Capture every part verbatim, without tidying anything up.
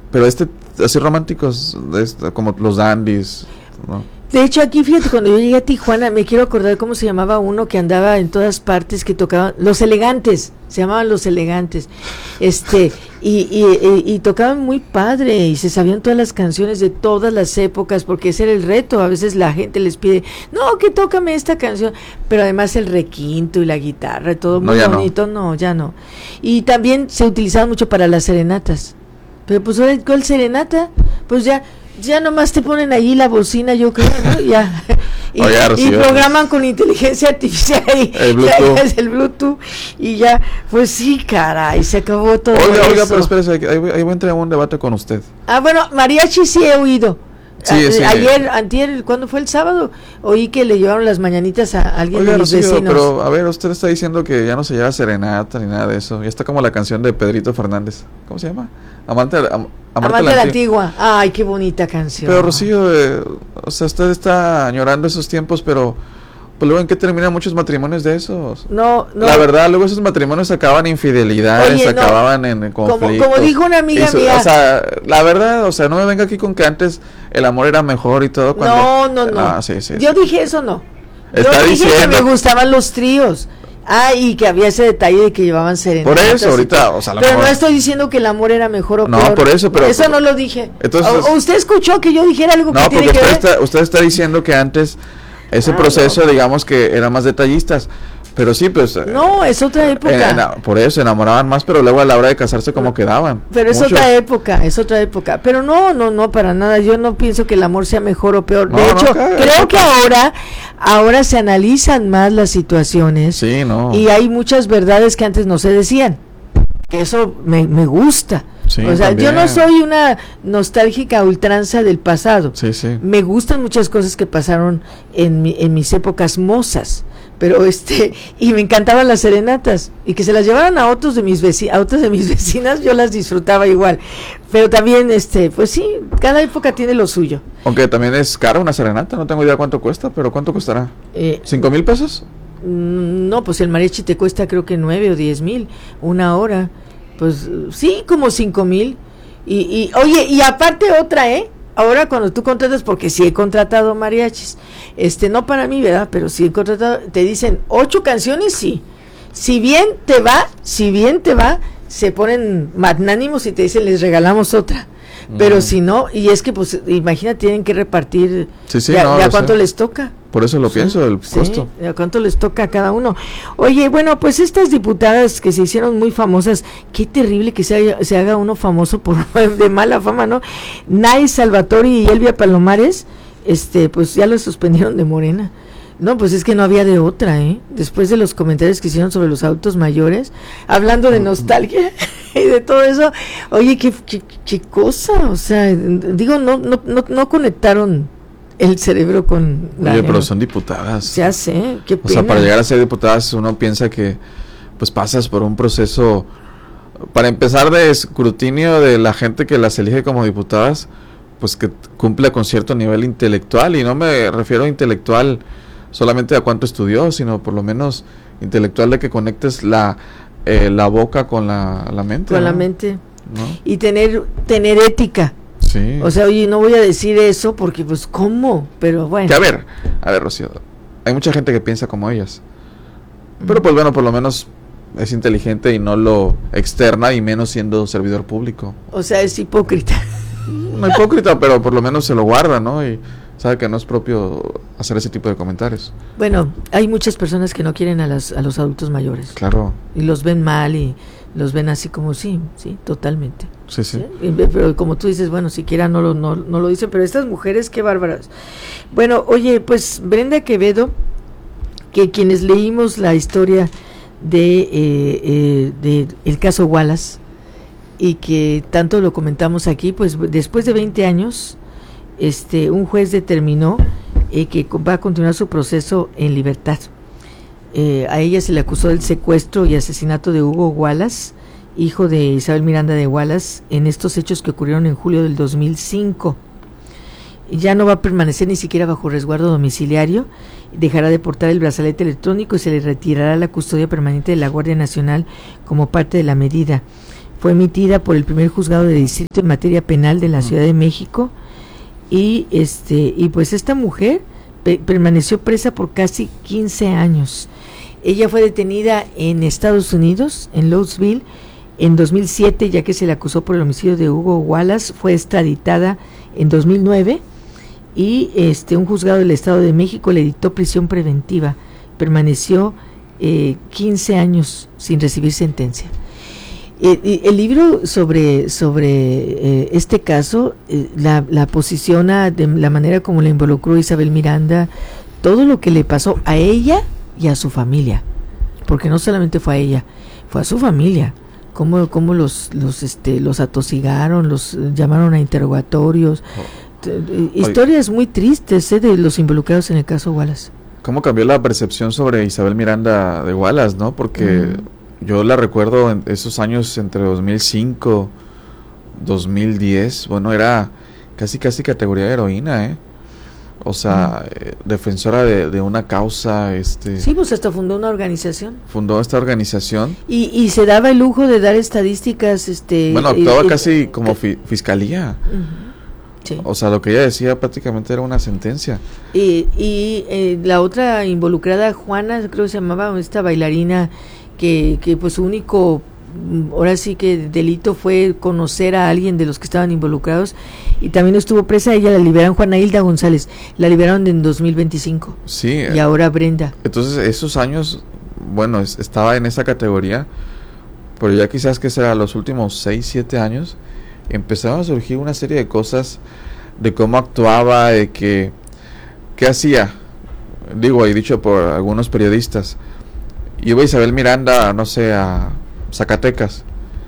pero este, así románticos, este, como los dandies, ¿no? De hecho, aquí, fíjate, cuando yo llegué a Tijuana, me quiero acordar cómo se llamaba uno que andaba en todas partes, que tocaban, Los Elegantes, se llamaban Los Elegantes, este, y, y, y, y tocaban muy padre, y se sabían todas las canciones de todas las épocas, porque ese era el reto. A veces la gente les pide, no, que tócame esta canción, pero además el requinto y la guitarra, todo muy no, bonito, no. no, ya no. Y también se utilizaban mucho para las serenatas, pero pues, ¿cuál serenata? Pues ya... Ya nomás te ponen ahí la bocina, yo creo, ¿no? Ya. Y, Oye, y programan con inteligencia artificial y el Bluetooth. Ya, es el Bluetooth y ya, pues sí, caray, se acabó todo. Oiga, eso. oiga, pero espérese, ahí, ahí voy a entrar en un debate con usted. Ah, bueno, mariachi sí he oído. Sí, a, sí. Ayer, antier, ¿cuándo fue el sábado? Oí que le llevaron las mañanitas a alguien Oiga, de mis Rocío, vecinos. pero a ver, usted está diciendo que ya no se lleva serenata ni nada de eso. Ya está como la canción de Pedrito Fernández. ¿Cómo se llama? Amante, am, Amante, Amante de la Antigua. antigua. Ay, qué bonita canción. Pero Rocío, eh, o sea, usted está añorando esos tiempos, pero pues luego en qué terminan muchos matrimonios de esos. No, no. La verdad, luego esos matrimonios acababan en infidelidades, Oye, no. acababan en conflictos. Como, como dijo una amiga Eso, mía. O sea, la verdad, o sea, no me venga aquí con que antes el amor era mejor y todo. Cuando, no, no, no. Ah, sí, sí, Yo sí. dije eso, no. Está Yo dije diciendo... que me gustaban los tríos. Ah, y que había ese detalle de que llevaban serenatas. Por eso, ahorita, o sea, Pero mejor... no estoy diciendo que el amor era mejor o no, peor. No, por eso, pero... Eso no lo dije. Entonces, o, o usted escuchó que yo dijera algo no, que tiene que usted ver. está, usted está diciendo que antes ese ah, proceso, no. digamos que eran más detallistas. Pero sí, pues... No, es otra época. En, en, por eso, se enamoraban más, pero luego a la hora de casarse como quedaban. Pero es mucho. otra época, es otra época. Pero no, no, no, para nada. Yo no pienso que el amor sea mejor o peor. No, de hecho, no, claro, creo que ahora, ahora se analizan más las situaciones. Sí, no. Y hay muchas verdades que antes no se decían. Que eso me, me gusta. Sí, o sea, también. yo no soy una nostálgica ultranza del pasado. Sí, sí. Me gustan muchas cosas que pasaron en, mi, en mis épocas mozas. Pero este, y me encantaban las serenatas, y que se las llevaran a otros de mis vecinas, a otras de mis vecinas, yo las disfrutaba igual. Pero también, este, pues sí, cada época tiene lo suyo. Aunque también es cara una serenata, no tengo idea cuánto cuesta, pero ¿cuánto costará? Eh, ¿Cinco mil pesos? No, pues el mariachi te cuesta creo que nueve o diez mil, una hora. Pues sí, como cinco mil. Y, y, oye, y aparte otra, ¿eh? Ahora cuando tú contratas, porque sí he contratado mariachis, este no para mí, ¿verdad? Pero sí he contratado, te dicen ocho canciones, sí. Si bien te va, si bien te va, se ponen magnánimos y te dicen les regalamos otra. Pero uh-huh. si no, y es que pues imagina, tienen que repartir sí, sí, ya, no, ya cuánto sé. les toca. Por eso lo sí, pienso, el sí, costo. ¿A cuánto les toca a cada uno? Oye, bueno, pues estas diputadas que se hicieron muy famosas, qué terrible que se haga, se haga uno famoso por de mala fama, ¿no? Nay Salvatore y Elvia Palomares, este, pues ya lo suspendieron de Morena. No, pues es que no había de otra, ¿eh? Después de los comentarios que hicieron sobre los adultos mayores, hablando de nostalgia y de todo eso, oye, qué, qué, qué cosa, o sea, digo, no, no, no, no conectaron el cerebro con la... Oye, pero son diputadas. Ya sé, qué pena. O sea, para llegar a ser diputadas uno piensa que, pues pasas por un proceso, para empezar, de escrutinio de la gente que las elige como diputadas, pues que cumpla con cierto nivel intelectual, y no me refiero a intelectual solamente a cuánto estudió, sino por lo menos intelectual de que conectes la eh, la boca con la, la mente. Con ¿no? la mente. ¿No? Y tener tener ética. Sí. O sea, oye, no voy a decir eso porque pues ¿cómo? Pero bueno. Que a ver, a ver, Rocío, hay mucha gente que piensa como ellas. Pero pues bueno, por lo menos es inteligente y no lo externa, y menos siendo servidor público. O sea, es hipócrita. No hipócrita, pero por lo menos se lo guarda, ¿no? Y sabe que no es propio hacer ese tipo de comentarios. Bueno, hay muchas personas que no quieren a, las, a los adultos mayores. Claro. Y los ven mal y los ven así como sí, sí, totalmente. Sí, sí. ¿Sí? Pero como tú dices, bueno, siquiera no lo, no, no lo dicen, pero estas mujeres, qué bárbaras. Bueno, oye, pues Brenda Quevedo, que quienes leímos la historia de, eh, eh, de el caso Wallace, y que tanto lo comentamos aquí, pues después de veinte años, este un juez determinó eh, que va a continuar su proceso en libertad. Eh, a ella se le acusó del secuestro y asesinato de Hugo Wallace, hijo de Isabel Miranda de Wallace, en estos hechos que ocurrieron en julio del dos mil cinco. Ya no va a permanecer ni siquiera bajo resguardo domiciliario, dejará de portar el brazalete electrónico y se le retirará la custodia permanente de la Guardia Nacional como parte de la medida. fue emitida por el primer juzgado de distrito en materia penal de la Ciudad de México, y este y pues esta mujer pe- permaneció presa por casi quince años. Ella fue detenida en Estados Unidos, en Louisville, en dos mil siete, ya que se le acusó por el homicidio de Hugo Wallace. Fue extraditada en dos mil nueve y este un juzgado del Estado de México le dictó prisión preventiva. Permaneció eh, quince años sin recibir sentencia. Eh, el libro sobre sobre eh, este caso eh, la, la posiciona de la manera como la involucró Isabel Miranda, todo lo que le pasó a ella y a su familia, porque no solamente fue a ella, fue a su familia, cómo, cómo los los este los atosigaron, los llamaron a interrogatorios, oh. Historias muy tristes eh, de los involucrados en el caso Wallace. ¿Cómo cambió la percepción sobre Isabel Miranda de Wallace, no? Porque uh-huh. yo la recuerdo en esos años entre dos mil cinco, dos mil diez, bueno, era casi casi categoría de heroína, ¿eh? O sea, uh-huh. eh, defensora de, de una causa, este... Sí, pues hasta fundó una organización. Fundó esta organización. Y, y se daba el lujo de dar estadísticas, este... Bueno, actuaba eh, casi eh, como fi- fiscalía. Uh-huh. Sí. O sea, lo que ella decía prácticamente era una sentencia. Y, y eh, la otra involucrada, Juana, creo que se llamaba, esta bailarina, que, que pues su único, ahora sí que delito fue conocer a alguien de los que estaban involucrados, y también estuvo presa. Ella la liberaron, Juana Hilda González, la liberaron en dos mil veinticinco. Sí. Y ahora Brenda. Entonces, esos años, bueno, es, estaba en esa categoría, pero ya quizás que será los últimos seis, siete años, empezaron a surgir una serie de cosas de cómo actuaba, de que qué hacía. Digo, y dicho por algunos periodistas, iba Isabel Miranda, no sé, a Zacatecas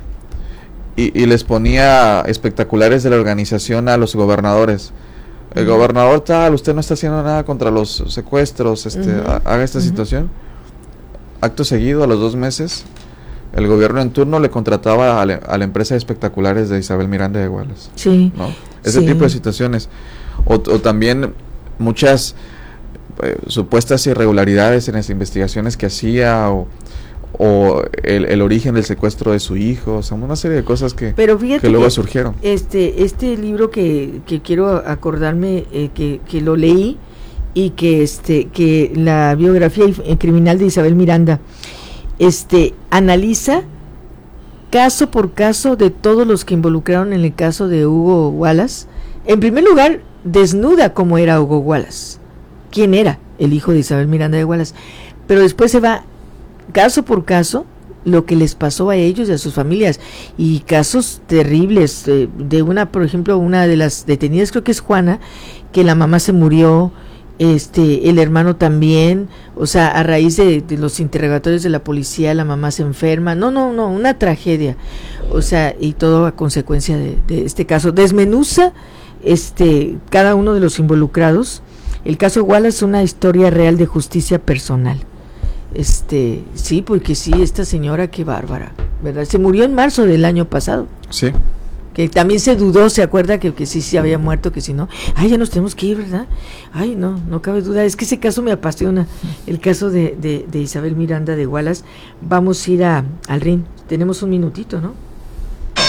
y, y les ponía espectaculares de la organización a los gobernadores. El uh-huh. gobernador tal, usted no está haciendo nada contra los secuestros, este, uh-huh. ha, haga esta uh-huh. situación. Acto seguido, a los dos meses, el gobierno en turno le contrataba a la, a la empresa de espectaculares de Isabel Miranda de Wallace. Sí. ¿No? Ese sí. tipo de situaciones. O, o también muchas eh, supuestas irregularidades en las investigaciones que hacía, o, o el, el origen del secuestro de su hijo, o sea, una serie de cosas que, Pero fíjate que luego que surgieron. Este, este libro que, que quiero acordarme, eh, que, que lo leí, y que este que la biografía criminal de Isabel Miranda este analiza caso por caso de todos los que involucraron en el caso de Hugo Wallace. En primer lugar, desnuda cómo era Hugo Wallace, quién era el hijo de Isabel Miranda de Wallace, pero después se va caso por caso lo que les pasó a ellos y a sus familias, y casos terribles de, de una, por ejemplo, una de las detenidas, creo que es Juana, que la mamá se murió, este el hermano también, o sea, a raíz de, de los interrogatorios de la policía la mamá se enferma, no, no, no, una tragedia, o sea, y todo a consecuencia de, de este caso. Desmenuza este cada uno de los involucrados. El caso Wallace es una historia real de justicia personal. Este, sí, porque sí, esta señora, qué bárbara, ¿verdad? Se murió en marzo del año pasado. Sí. Que también se dudó, se acuerda que, que sí se sí había muerto, que si no, ay, ya nos tenemos que ir, ¿verdad? Ay, no, no cabe duda, es que ese caso me apasiona, el caso de, de, de Isabel Miranda de Wallace. Vamos a ir a, al R I N, tenemos un minutito, ¿no?